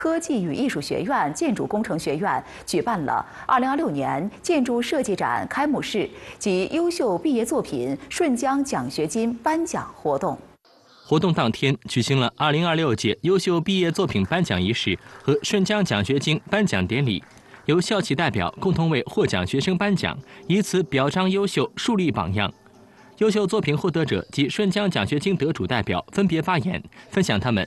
科技与艺术学院建筑工程学院举办了2026年建筑设计展开幕式及优秀毕业作品顺江奖学金颁奖活动。 活动当天举行了2026届优秀毕业作品颁奖仪式和顺江奖学金颁奖典礼，由校企代表共同为获奖学生颁奖，以此表彰优秀，树立榜样。优秀作品获得者及顺江奖学金得主代表分别发言，分享他们